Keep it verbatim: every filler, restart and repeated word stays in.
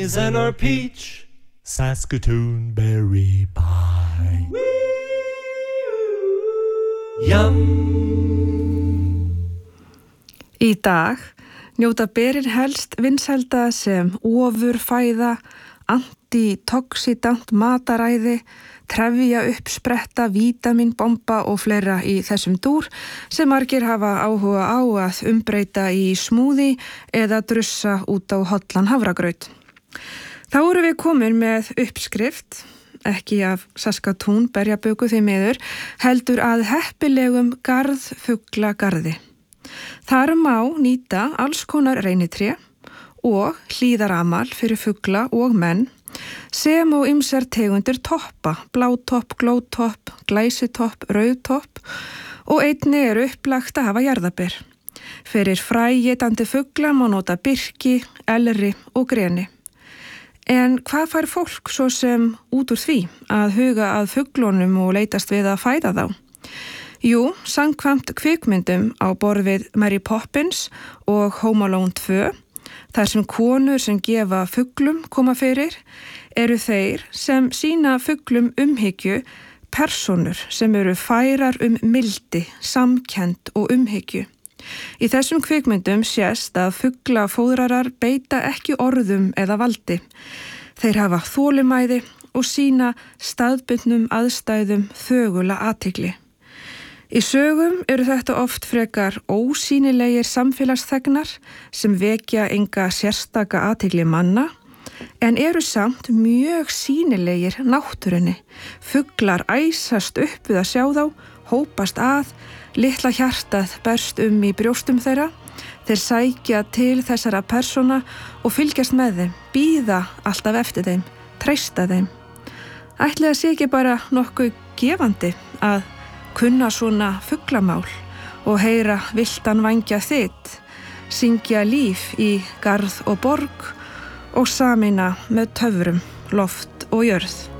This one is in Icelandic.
cherries and our peach Saskatoon berry pie. Yum. Í dag njóta berin helst vinsælda sem ofurfæða, antitoxidant mataræði, trefja uppspretta, vítaminbomba og fleira í þessum dúr sem margir hafa áhuga á að umbreyta í smúði eða drussa út á hollan hafragraut. Þá erum við komin með uppskrift, ekki af Saskatoon berjaböku því miður, heldur að heppilegum garðfuglagarði. Þar má nýta alls konar reynitré og hlíðaramal fyrir fugla og menn, sem og ýmsar tegundir toppa, blátopp, glótopp, glæsitopp, rauðtopp og einnig er upplagt að hafa jarðaber. Fyrir fræétandi fugla má nota birki, elri og greni. En hvað fær fólk svo sem út úr því að huga að fuglunum og leitast við að fæða þá? Jú, samkvæmt kvikmyndum á borð við Mary Poppins og Home Alone tvö, þar sem konur sem gefa fuglum koma fyrir, eru þeir sem sýna fuglum umhyggju persónur sem eru færar um mildi, samkennd og umhyggju. Í þessum kvikmyndum sést að fuglafóðrarar beita ekki orðum eða valdi. Þeir hafa þolinmæði og sýna staðbundnum aðstæðum þögula athygli. Í sögum eru þetta oft frekar ósýnilegir samfélagsþegnar sem vekja enga sérstaka athygli manna, en eru samt mjög sýnilegir náttúrunni. Fuglar æsast upp við að sjá þá, hópast að, litla hjartað berst um í brjóstum þeirra, þeir sækja til þessara persóna og fylgjast með þeim, bíða alltaf eftir þeim, treysta þeim. Ætli það sé ekki bara nokkuð gefandi að kunna svona fuglamál og heyra villtan vængja þitt, syngja líf í garð og borg og sameina með töfrum, loft og jörð.